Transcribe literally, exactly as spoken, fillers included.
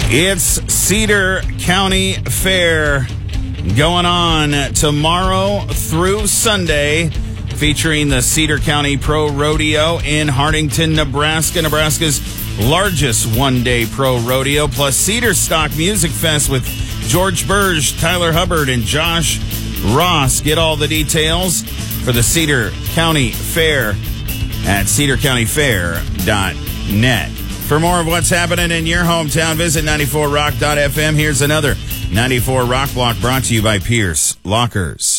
It's Cedar County Fair going on tomorrow through Sunday, featuring the Cedar County Pro Rodeo in Hartington, Nebraska, Nebraska's largest one-day pro rodeo, plus Cedar Stock Music Fest with George Burge, Tyler Hubbard, and Josh Ross. Get all the details for the Cedar County Fair at cedar county fair dot net. For more of what's happening in your hometown, visit ninety-four rock dot f m. Here's another ninety-four Rock Block brought to you by Pierce Lockers.